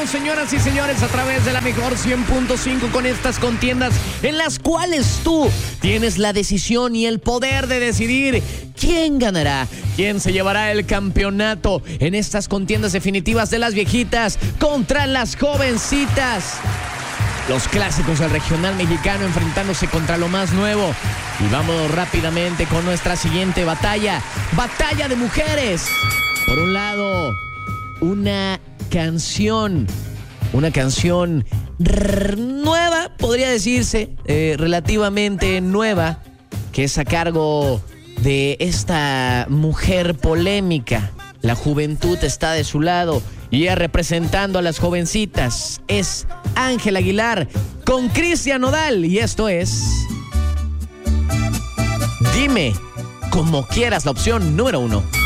Comenzamos, señoras y señores, a través de la mejor 100.5 con estas contiendas en las cuales tú tienes la decisión y el poder de decidir quién ganará, quién se llevará el campeonato en estas contiendas definitivas de las viejitas contra las jovencitas. Los clásicos del regional mexicano enfrentándose contra lo más nuevo. Y vamos rápidamente con nuestra siguiente batalla. Batalla de mujeres. Por un lado, una canción nueva, podría decirse, relativamente nueva, que es a cargo de esta mujer polémica. La juventud está de su lado y ella representando a las jovencitas es Ángel Aguilar con Cristian Nodal, y esto es Dime Como Quieras, la opción número 1.